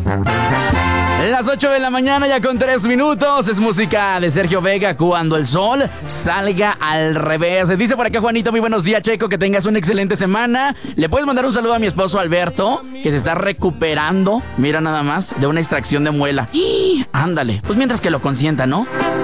Las 8 de la mañana ya con 3 minutos. Es música de Sergio Vega, Cuando el sol salga al revés. Dice por acá Juanito, muy buenos días, Checo, que tengas una excelente semana. Le puedes mandar un saludo a mi esposo Alberto, que se está recuperando, mira nada más, de una extracción de muela. Ándale, pues mientras que lo consienta, ¿no?